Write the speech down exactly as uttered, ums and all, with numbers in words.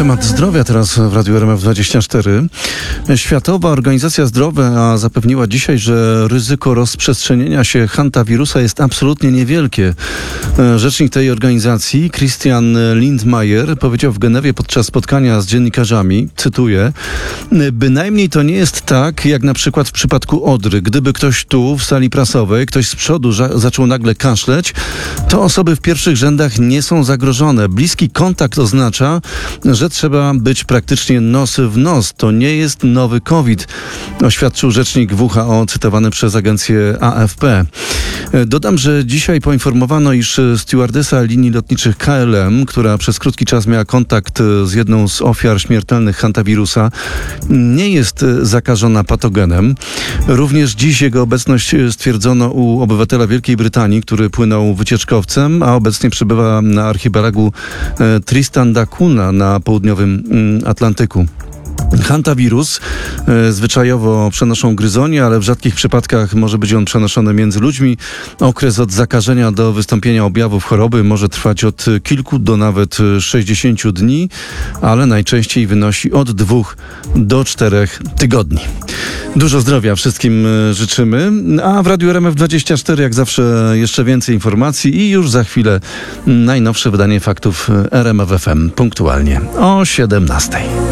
temat zdrowia teraz w Radiu R M F dwadzieścia cztery. Światowa Organizacja Zdrowia zapewniła dzisiaj, że ryzyko rozprzestrzenienia się hantawirusa jest absolutnie niewielkie. Rzecznik tej organizacji, Christian Lindmeier, powiedział w Genewie podczas spotkania z dziennikarzami, cytuję: bynajmniej to nie jest tak, jak na przykład w przypadku odry. Gdyby ktoś tu, w sali prasowej, ktoś z przodu za- zaczął nagle kaszleć, to osoby w pierwszych rzędach nie są zagrożone. Bliski kontakt oznacza, że trzeba być praktycznie nos w nos. To nie jest nowy COVID, oświadczył rzecznik W H O cytowany przez agencję A F P. Dodam, że dzisiaj poinformowano, iż stewardesa linii lotniczych K L M, która przez krótki czas miała kontakt z jedną z ofiar śmiertelnych hantawirusa, nie jest zakażona patogenem. Również dziś jego obecność stwierdzono u obywatela Wielkiej Brytanii, który płynął wycieczkowcem, a obecnie przebywa na archipelagu Tristan da Cunha na południowym Atlantyku. Hantawirus e, zwyczajowo przenoszą gryzonie, ale w rzadkich przypadkach może być on przenoszony między ludźmi. Okres od zakażenia do wystąpienia objawów choroby może trwać od kilku do nawet sześćdziesięciu dni, ale najczęściej wynosi od dwóch do czterech tygodni. Dużo zdrowia wszystkim życzymy, a w Radiu R M F dwadzieścia cztery jak zawsze jeszcze więcej informacji i już za chwilę najnowsze wydanie faktów R M F F M punktualnie o siedemnastej.